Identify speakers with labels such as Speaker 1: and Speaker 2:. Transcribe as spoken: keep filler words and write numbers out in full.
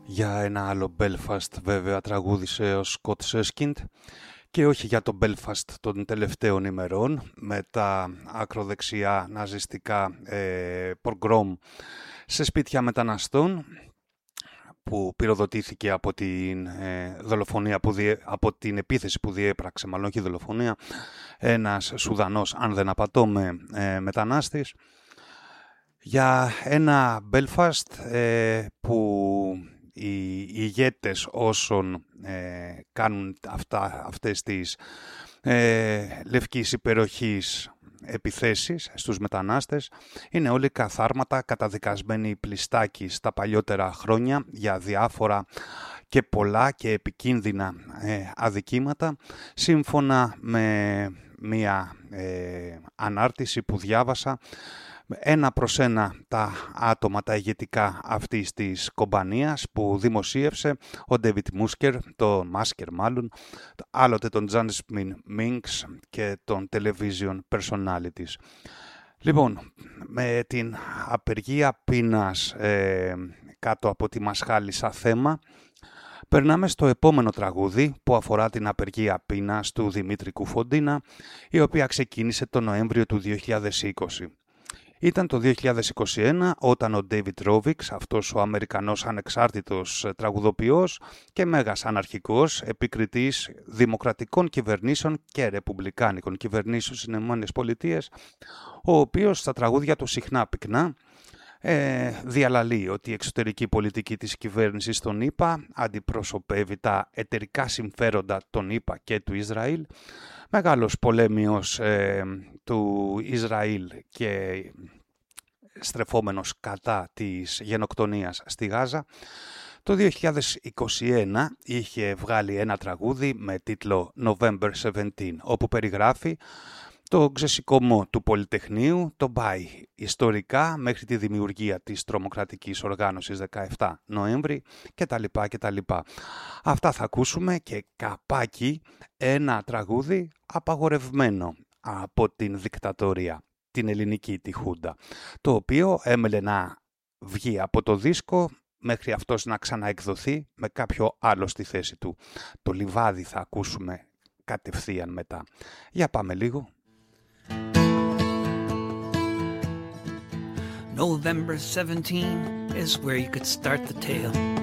Speaker 1: Για ένα άλλο Belfast βέβαια τραγούδισε ο Σκοτ Σέσκιντ και όχι για το Belfast των τελευταίων ημερών με τα ακροδεξιά ναζιστικά ε, πογκρόμ σε σπίτια μεταναστών που πυροδοτήθηκε από την ε, δολοφονία που διέ, από την επίθεση που διέπραξε, μάλλον όχι δολοφονία, ένας Σουδανός, αν δεν απατώμε, ε, μετανάστης, για ένα Belfast ε, που οι ηγέτες όσων ε, κάνουν αυτά, αυτές τις ε, λευκής υπεροχής επιθέσεις στους μετανάστες είναι όλοι καθάρματα καταδικασμένοι πλιστάκι στα παλιότερα χρόνια για διάφορα και πολλά και επικίνδυνα ε, αδικήματα, σύμφωνα με μία ε, ανάρτηση που διάβασα. Ένα προς ένα τα άτομα, τα ηγετικά αυτής της κομπανίας που δημοσίευσε ο Ντέιβιτ Μούσκερ, τον Μάσκερ μάλλον, άλλοτε τον Τζάνσμιν Μίνξ και τον Television Personalities. Λοιπόν, με την απεργία πείνας ε, κάτω από τη μασχάλη σαν θέμα, περνάμε στο επόμενο τραγούδι που αφορά την απεργία πείνας του Δημήτρη Κουφοντίνα, η οποία ξεκίνησε τον Νοέμβριο του δύο χιλιάδες είκοσι. Ήταν το δύο χιλιάδες είκοσι ένα όταν ο Ντέιβιτ Ρόβιξ, αυτός ο Αμερικανός ανεξάρτητος τραγουδοποιός και μέγας αναρχικός επικριτής δημοκρατικών κυβερνήσεων και ρεπουμπλικάνικων κυβερνήσεων στις Ηνωμένες Πολιτείες, ο οποίος στα τραγούδια του συχνά πυκνά ε, διαλαλεί ότι η εξωτερική πολιτική της κυβέρνησης των ΗΠΑ αντιπροσωπεύει τα εταιρικά συμφέροντα των ΗΠΑ και του Ισραήλ. Μεγάλος πολέμιος ε, του Ισραήλ και στρεφόμενος κατά της γενοκτονίας στη Γάζα. Το δύο χιλιάδες είκοσι ένα είχε βγάλει ένα τραγούδι με τίτλο November seventeen, όπου περιγράφει το ξεσηκωμό του Πολυτεχνείου, το πάει ιστορικά μέχρι τη δημιουργία της τρομοκρατικής οργάνωσης δεκαεφτά Νοέμβρη κτλ. κτλ. Αυτά θα ακούσουμε και καπάκι ένα τραγούδι απαγορευμένο από την δικτατορία, την ελληνική τη Χούντα, το οποίο έμελε να βγει από το δίσκο μέχρι αυτός να ξαναεκδοθεί με κάποιο άλλο στη θέση του. Το λιβάδι θα ακούσουμε κατευθείαν μετά. Για πάμε λίγο.
Speaker 2: November seventeenth is where you could start the tale.